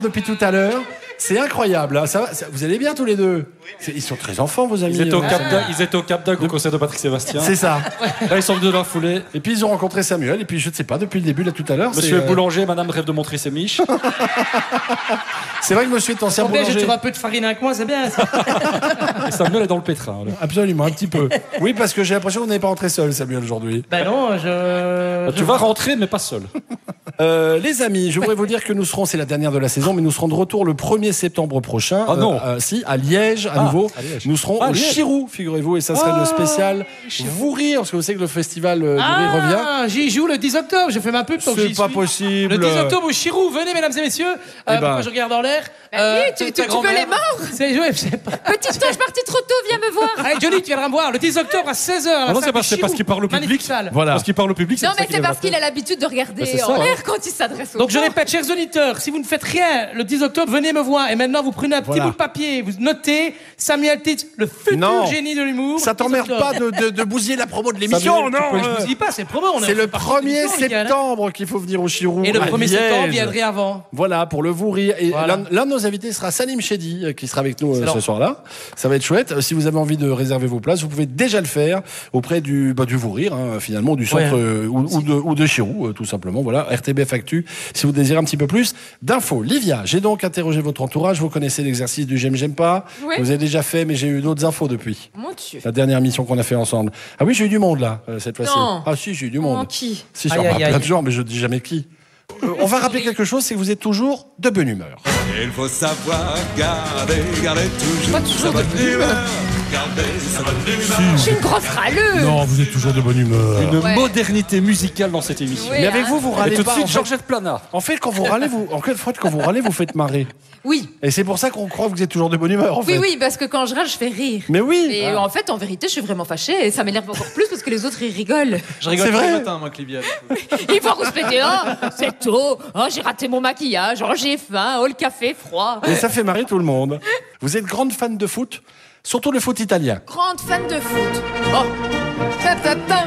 depuis tout à l'heure. C'est incroyable. Hein. Ça va, vous allez bien tous les deux? Ils sont très enfants, vos amis. Ils étaient au Cap d'Agde au concert de Patrick Sébastien. C'est ça. Là, ils sont venus dans la foulée. Et puis ils ont rencontré Samuel. Et puis je ne sais pas, depuis le début, là tout à l'heure. Monsieur boulanger, madame rêve de montrer ses miches. C'est vrai que monsieur est ancien boulanger. Je trouve un peu de farine avec moi, c'est bien. Et Samuel est dans le pétrin. Là. Absolument, un petit peu. Oui, parce que j'ai l'impression que vous n'avez pas rentré seul, Samuel, aujourd'hui. Ben non, Tu vas rentrer, mais pas seul. Les amis, je voudrais vous dire que nous serons, c'est la dernière de la saison, mais nous serons de retour le 1er septembre prochain. Ah non. Si, à Liège, à nouveau. À Liège. Nous serons au Chirou, figurez-vous, et ça serait le spécial Vous Rire, parce que vous savez que le festival du Rire revient. J'y joue le 10 octobre, je fais ma pub. C'est pas possible. Le 10 octobre au Chirou, venez mesdames et messieurs. Pourquoi je regarde en l'air tu veux les morts? C'est joué, je sais pas. Petite toi, je partis trop tôt, viens me voir. Allez Johnny, tu viendras me voir le 10 octobre à 16h. Non, c'est parce qu'il parle au public. Voilà. Parce qu'il parle au public. Non, mais c'est parce qu'il a l'habitude de regarder en l'air quand il s'adresse aux Donc je gens. répète, chers auditeurs, si vous ne faites rien le 10 octobre, venez me voir. Et maintenant, vous prenez un petit bout de papier, vous notez Samuel Titz, le futur génie de l'humour. Ça t'emmerde pas de bousiller la promo de l'émission, non? Je dis pas, c'est promo. C'est le 1er septembre qu'il faut venir au Chirou. Et le 1er septembre viendrait avant. Voilà, pour le Vous Rire. Et l'un de nos invités sera Salim Chedi, qui sera avec nous ce soir-là. Ça va être chouette. Si vous avez envie de réserver vos places, vous pouvez déjà le faire auprès du Vous Rire, hein, finalement, du centre ou de Chirou, tout simplement. Voilà, RTBF Actu, si vous désirez un petit peu plus d'infos. Livia, j'ai donc interrogé votre entourage. Vous connaissez l'exercice du j'aime pas. Oui. Vous avez déjà fait, mais j'ai eu d'autres infos depuis. Mon Dieu. La dernière mission qu'on a fait ensemble. Ah oui, j'ai eu du monde là, cette fois-ci. Non. Ah si, j'ai eu du monde. Qui? Si, sur plein de gens, mais je dis jamais qui. On va rappeler quelque chose, c'est que vous êtes toujours de bonne humeur. Il faut savoir garder toujours. Pas toujours de bonne humeur. Je suis une grosse râleuse. Non, vous êtes toujours de bonne humeur. Une modernité musicale dans cette émission. Oui, Mais avec vous râlez Et tout de pas. suite, En fait, Georgette Plana. en fait, quand vous râlez, vous faites marrer. Oui. Et c'est pour ça qu'on croit que vous êtes toujours de bonne humeur, en fait. Oui, parce que quand je râle, je fais rire. Mais oui. Et en fait, en vérité, je suis vraiment fâchée et ça m'énerve encore plus parce que les autres, ils rigolent. Je rigole C'est tous vrai les matins, moi, avec Livia. Ils vont respecter. Oh, c'est tôt. Oh, j'ai raté mon maquillage. Oh, j'ai faim. Oh, le café froid. Et ça fait marrer tout le monde. Vous êtes grande fan de foot? Surtout le foot italien. Grande fan de foot. Oh. Ta.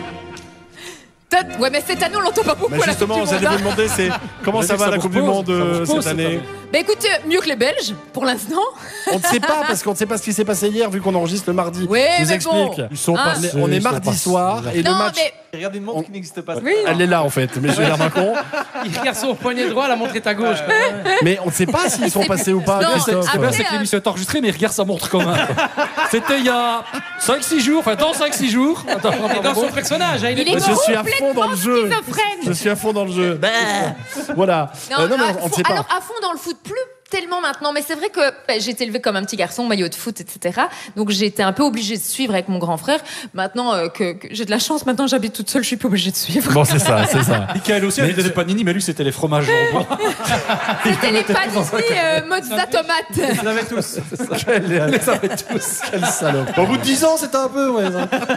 Ouais, mais cette année, on l'entend pas beaucoup Mais à la justement, Coupe vous du allez Monde, vous demander, c'est comment ça va la Coupe du Monde cette année? Bah écoute, mieux que les Belges, pour l'instant. On ne sait pas, parce qu'on ne sait pas ce qui s'est passé hier, vu qu'on enregistre le mardi. Ouais, Je vous mais explique. bon. Ils sont passés, on est mardi soir, et le Non, match... mais... Regarde une montre qui n'existe pas. Oui. Elle est là, en fait, mais j'ai l'air d'un con. Il regarde son poignet droit, la montre est à gauche. Mais on ne sait pas s'ils sont passés ou pas, Non, Christophe. C'est bien, c'est que Après, l'émission est enregistrée, mais il regarde sa montre quand même. C'était il y a 5-6 jours, enfin dans 5-6 jours. Attends, Et dans son personnage, hein, il est Il est Je suis à fond dans le jeu. schizophrène. Je suis à fond dans le jeu. Voilà. Non, Non, mais on ne sait pas. Alors, à fond dans le foot, plus tellement maintenant, mais c'est vrai que j'ai été élevée comme un petit garçon, maillot de foot, etc. Donc j'ai été un peu obligée de suivre avec mon grand frère. Maintenant que j'ai de la chance, maintenant j'habite toute seule, je suis pas obligée de suivre. Bon, c'est ça, c'est ça. Michael aussi avait des panini, mais lui c'était les fromages jambon. C'était les panini mozza tomate. Ils l'avaient tous. Les avait tous. Quel salaud. Au bout de 10 ans, c'était un peu, ouais.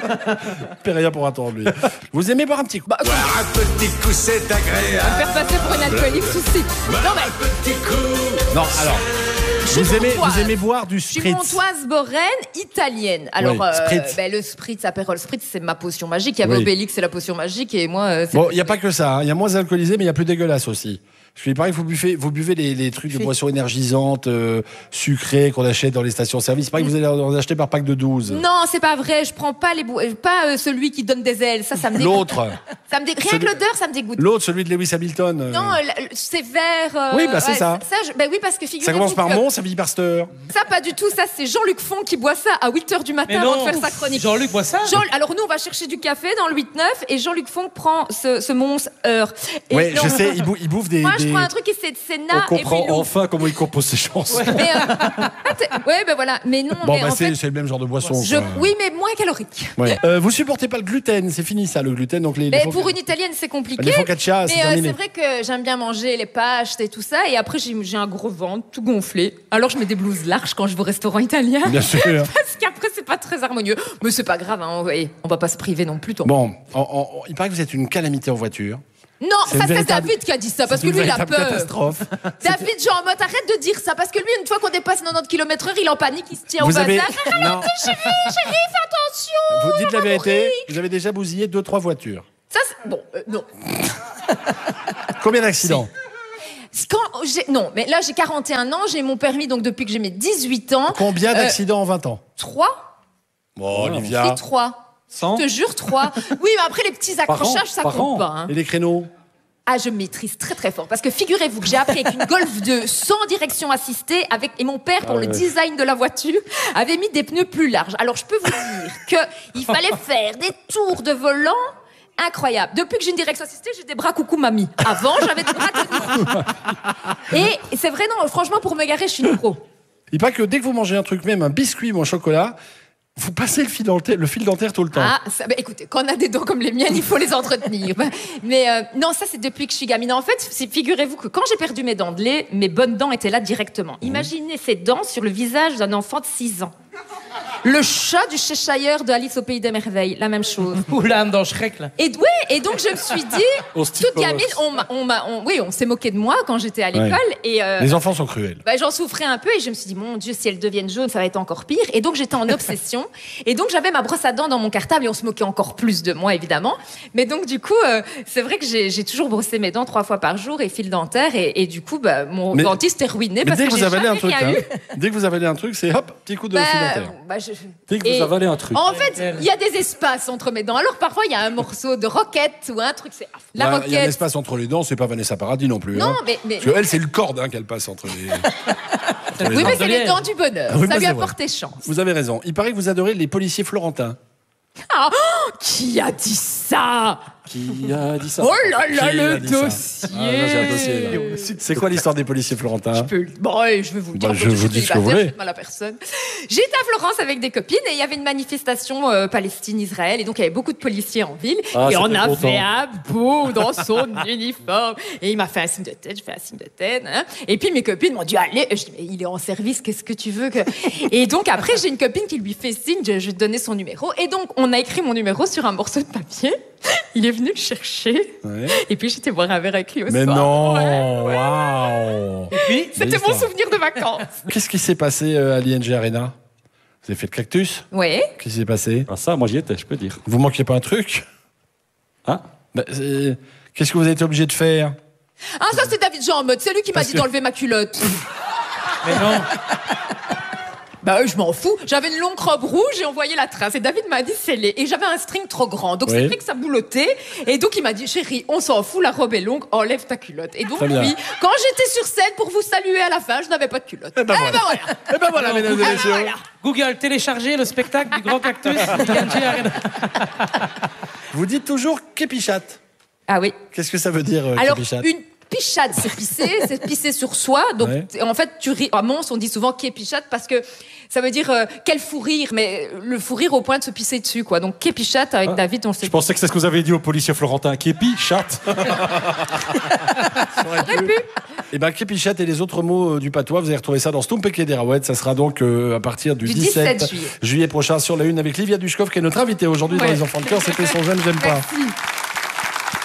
Fait rien pour attendre, lui. Vous aimez boire un petit coup? Boire un petit coup, c'est agréable. Faire passer pour une alcoolique souci. Non, mais Un petit coup. Non, alors. Vous montoise. aimez boire du je suis spritz? montoise boraine italienne. Alors, Oui, spritz. le spritz, Aperol Spritz, c'est ma potion magique. Il y avait Oui. Obélix, c'est la potion magique. Et moi, c'est... Bon, il n'y a pas que ça. Il y a moins alcoolisé, mais il y a plus dégueulasse aussi. Parce qu'il paraît que vous buvez les trucs de boissons énergisantes, sucrées qu'on achète dans les stations-service. Il paraît que vous allez en acheter par pack de 12. Non, c'est pas vrai. Je prends pas celui qui donne des ailes. Ça me dégoûte. L'autre. Rien que l'odeur, ça me dégoûte. L'autre, celui de Lewis Hamilton. Non, c'est vert. Oui, bah, c'est ça. Oui, parce que figurez-vous Ça commence par que- Mont, ça finit par Steur. Ça, pas du tout. Ça, c'est Jean-Luc Font qui boit ça à 8h du matin Mais avant non, de faire sa chronique. Jean-Luc boit ça. Alors nous, on va chercher du café dans le 8-9 et Jean-Luc Font prend ce monstre heure. Et Ouais, non, je sais, il bouffe des... Moi, je prends un truc qui c'est On Senna et comprend Bilou. enfin comment il compose ses chansons. Mais, ouais, ben voilà. Mais non, Bon, mais bah, en fait, c'est le même genre de boisson. quoi. oui, mais moins calorique. Ouais. Vous supportez pas le gluten, c'est fini ça, le gluten. Donc les Mais fo- pour une italienne, c'est compliqué. les focaccia, c'est Mais terminé. c'est vrai que j'aime bien manger les pâtes et tout ça. Et après, j'ai un gros ventre, tout gonflé. Alors, je mets des blouses larges quand je vais au restaurant italien. Bien sûr. Parce qu'après, c'est pas très harmonieux. Mais c'est pas grave, hein. Ouais, on va pas se priver non plus. Bon, il paraît que vous êtes une calamité en voiture. Non, C'est ça une c'est véritable- David qui a dit ça, parce C'est que une lui, il a véritable peur. catastrophe. David, genre, en mode, arrête de dire ça, parce que lui, une fois qu'on dépasse 90 km/h, il est en panique, il se tient au Vous avez... bazar. Non. Chérie, fais attention. Vous dites la on va vérité, mourir. vous avez déjà bousillé 2-3 voitures. Ça, bon, non. Combien d'accidents? Non, mais là j'ai 41 ans, j'ai mon permis donc depuis que j'ai mes 18 ans. Combien d'accidents en 20 ans? 3. Bon, Olivia. 3. 100. Je te jure 3. Oui, mais après les petits accrochages, ça compte pas. Hein. Et les créneaux? Ah, je maîtrise très très fort. Parce que figurez-vous que j'ai appris avec une Golf 2 sans direction assistée et mon père, pour le design de la voiture, avait mis des pneus plus larges. Alors je peux vous dire qu'il fallait faire des tours de volant incroyables. Depuis que j'ai une direction assistée, j'ai des bras coucou mamie. Avant, j'avais des bras tenus. Et c'est vrai, non, franchement, pour me garer, je suis une pro. Il paraît que dès que vous mangez un truc, même un biscuit ou un chocolat, vous passez le fil dentaire tout le temps. Ah, écoutez, quand on a des dents comme les miennes, il faut les entretenir. Mais non, ça c'est depuis que je suis gamine. En fait, figurez-vous que quand j'ai perdu mes dents de lait, mes bonnes dents étaient là directement. Imaginez ces dents sur le visage d'un enfant de 6 ans. Le chat du Cheshire de Alice au Pays des Merveilles, la même chose. Ou l'âne dans Shrek, là. Et donc je me suis dit, toute gamine, on s'est moqué de moi quand j'étais à l'école. Et les enfants sont cruels. J'en souffrais un peu et je me suis dit, mon Dieu, si elles deviennent jaunes, ça va être encore pire. Et donc j'étais en obsession. Et donc j'avais ma brosse à dents dans mon cartable et on se moquait encore plus de moi, évidemment. Mais donc du coup, c'est vrai que j'ai toujours brossé mes dents 3 fois par jour et fil dentaire. Et du coup, mon dentiste est ruiné parce que j'ai jamais rien eu. Dès que vous avalez un truc, c'est hop, petit coup de fil dentaire. Dès que vous avalez un truc. En fait, il y a des espaces entre mes dents. Alors parfois, il y a un morceau de roquette ou un truc. C'est la roquette. Il y a un espace entre les dents, c'est pas Vanessa Paradis non plus. Non, hein. mais parce que elle, c'est le corde qu'elle passe entre les. Oui, mais c'est les dents du bonheur. Oui, ça lui a vrai. porté chance. Vous avez raison. Il paraît que vous adorez les policiers florentins. Ah, qui a dit ça? Qui a dit ça? Oh là là, Qui a le dit ça dossier. Ah, là, j'ai un dossier, là. C'est quoi l'histoire des policiers florentins? Je vais vous le dire. Je vous dis ce que vous voulez. Mal à personne. J'étais à Florence avec des copines et il y avait une manifestation Palestine-Israël et donc il y avait beaucoup de policiers en ville et on avait un beau dans son uniforme et il m'a fait un signe de tête, je fais un signe de tête hein. Et puis mes copines m'ont dit allez, je dis mais il est en service, qu'est-ce que tu veux que... Et donc après j'ai une copine qui lui fait signe, je lui donnais son numéro et donc on a écrit mon numéro sur un morceau de papier. Il est venu le chercher. Ouais. Et puis j'étais boire un verre avec lui au Mais soir. non, waouh. Et puis, C'était mon souvenir de vacances. Qu'est-ce qui s'est passé à l'ING Arena? Vous avez fait le cactus? Oui. Qu'est-ce qui s'est passé? Ah, ça, moi j'y étais, je peux dire. Vous manquiez pas un truc? Hein? Qu'est-ce que vous avez été obligé de faire? Ah, ça, c'est David Jean en mode. C'est lui qui m'a dit d'enlever ma culotte. mais non. Je m'en fous. J'avais une longue robe rouge et on voyait la trace. Et David m'a dit c'est laid. Et j'avais un string trop grand. Donc c'est vrai que ça boulottait. Et donc il m'a dit chérie, on s'en fout, la robe est longue, enlève ta culotte. Et donc oui, quand j'étais sur scène pour vous saluer à la fin, je n'avais pas de culotte. Et ben voilà, mesdames et messieurs. Google, télécharger le spectacle du Grand Cactus. ING Arena. Vous dites toujours képichat. Ah oui. Qu'est-ce que ça veut dire, Alors, képichat? une pichade, c'est pisser sur soi. Donc, en fait, tu ris. À Mons, on dit souvent képichat parce que ça veut dire quel fou rire, mais le fou rire au point de se pisser dessus, quoi. Donc, képichat avec David, on le sait. Je pensais que c'est ce que vous avez dit au policier Florentin. Képi, chat. Aurait pu. Et ben, képichat et les autres mots du patois, vous allez retrouver ça dans Stompeke des Rawet. Ça sera donc à partir du 17 juillet prochain sur la une avec Livia Dushkov, qui est notre invitée aujourd'hui dans Les Enfants de Cœur. C'était son J'aime pas. Merci.